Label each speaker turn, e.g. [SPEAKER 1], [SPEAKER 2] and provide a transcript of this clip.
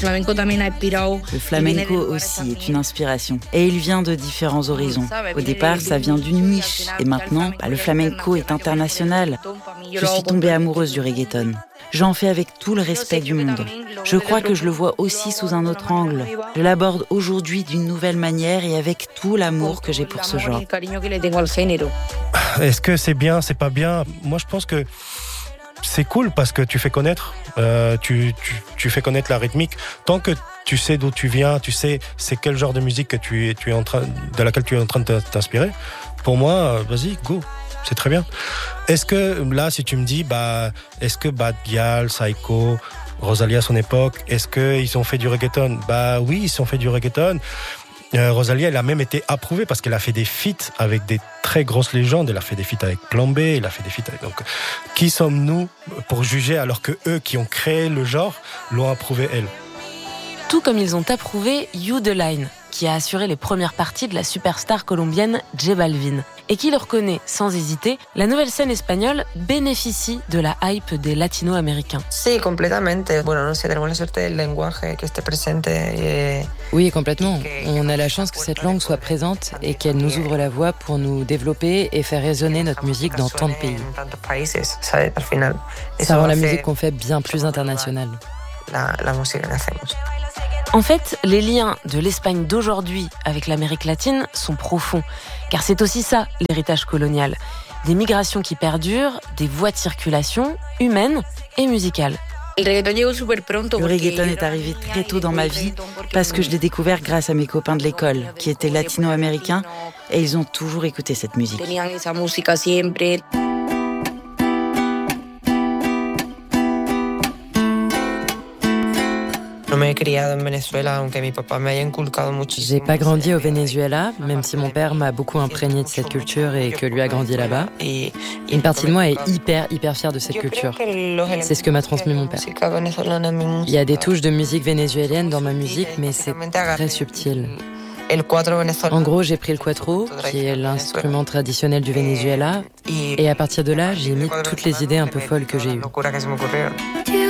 [SPEAKER 1] Le flamenco aussi est une inspiration. Et il vient de différents horizons. Au départ, ça vient d'une niche. Et maintenant, le flamenco est international. Je suis tombée amoureuse du reggaeton. J'en fais avec tout le respect du monde. Je crois que je le vois aussi sous un autre angle. Je l'aborde aujourd'hui d'une nouvelle manière et avec tout l'amour que j'ai pour ce genre.
[SPEAKER 2] Est-ce que c'est bien, c'est pas bien ? Moi, je pense que c'est cool parce que tu fais connaître, tu fais connaître la rythmique. Tant que tu sais d'où tu viens, tu sais c'est quel genre de musique que tu es en train, de laquelle tu es en train de t'inspirer. Pour moi, vas-y, go. C'est très bien. Est-ce que, là, si tu me dis, est-ce que Bad Gyal, Saiko, Rosalia à son époque, est-ce qu'ils ont fait du reggaeton ? Oui, ils ont fait du reggaeton. Rosalia, elle a même été approuvée parce qu'elle a fait des feats avec des très grosses légendes. Elle a fait des feats avec Plan B, elle a fait des feats avec... Donc, qui sommes-nous pour juger alors que eux qui ont créé le genre l'ont approuvé, elle ?
[SPEAKER 3] Tout comme ils ont approuvé You The Line, qui a assuré les premières parties de la superstar colombienne J Balvin, et qui le reconnaît sans hésiter, la nouvelle scène espagnole bénéficie de la hype des latino-américains.
[SPEAKER 4] Sí, completamente. Bueno, no sé, tenemos la suerte del lenguaje que esté presente.
[SPEAKER 5] Oui, complètement. On a la chance que cette langue soit présente et qu'elle nous ouvre la voie pour nous développer et faire résonner notre musique dans tant de pays. Ça rend la musique qu'on fait bien plus internationale.
[SPEAKER 4] La música que hacemos.
[SPEAKER 3] En fait, les liens de l'Espagne d'aujourd'hui avec l'Amérique latine sont profonds, car c'est aussi ça, l'héritage colonial. Des migrations qui perdurent, des voies de circulation humaines et musicales.
[SPEAKER 1] Le reggaeton est arrivé très tôt dans ma vie parce que je l'ai découvert grâce à mes copains de l'école, qui étaient latino-américains, et ils ont toujours écouté cette musique.
[SPEAKER 5] J'ai pas grandi au Venezuela, même si mon père m'a beaucoup imprégné de cette culture et que lui a grandi là-bas. Une partie de moi est hyper fière de cette culture. C'est ce que m'a transmis mon père. Il y a des touches de musique vénézuélienne dans ma musique, mais c'est très subtil. En gros, j'ai pris le cuatro, qui est l'instrument traditionnel du Venezuela, et à partir de là, j'ai mis toutes les idées un peu folles que j'ai eues.